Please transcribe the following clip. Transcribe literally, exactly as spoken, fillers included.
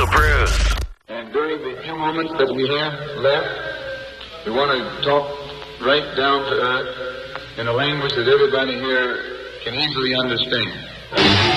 Lou Bruce. And during the few moments that we have left, we want to talk right down to earth in a language that everybody here can easily understand.